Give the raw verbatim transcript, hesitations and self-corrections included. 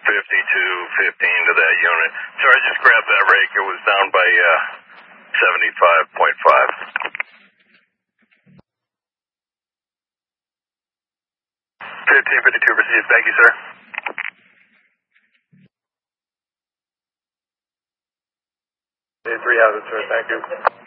fifty-two fifteen to that unit. Sorry, I just grabbed that rake. It was down by uh, seventy-five point five. fifteen fifty-two received. Thank you, sir. Three has it, sir. Thank you.